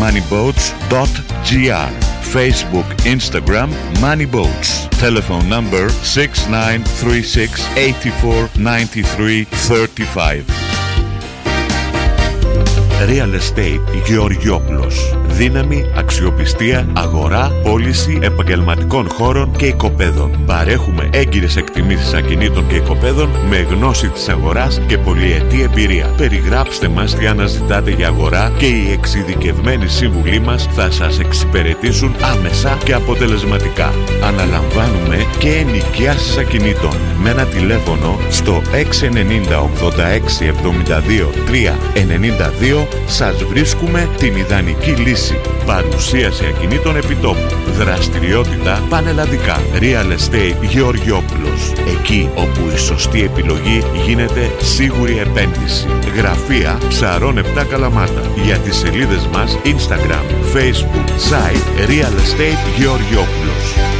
moneyboats.gr. Facebook, Instagram, Moneyboats. Telephone number 6936849335. Real Estate Γεωργιόπουλος. Δύναμη, αξιοπιστία, αγορά, πώληση επαγγελματικών χώρων και οικοπαίδων. Παρέχουμε έγκυρες εκτιμήσεις ακινήτων και οικοπαίδων με γνώση της αγοράς και πολυετή εμπειρία. Περιγράψτε μας τι αναζητάτε για αγορά και οι εξειδικευμένοι σύμβουλοι μας θα σας εξυπηρετήσουν άμεσα και αποτελεσματικά. Αναλαμβάνουμε και ενοικιάσεις ακινήτων με ένα τηλέφωνο στο 690 86 72 392. Σας βρίσκουμε την ιδανική λύση. Παρουσίαση ακινήτων επιτόπου. Δραστηριότητα πανελλαδικά. Real Estate Γεωργιόπουλος. Εκεί όπου η σωστή επιλογή γίνεται σίγουρη επένδυση. Γραφεία Ψαρών 7 Καλαμάτα. Για τις σελίδες μας Instagram, Facebook, site Real Estate Γεωργιόπουλος.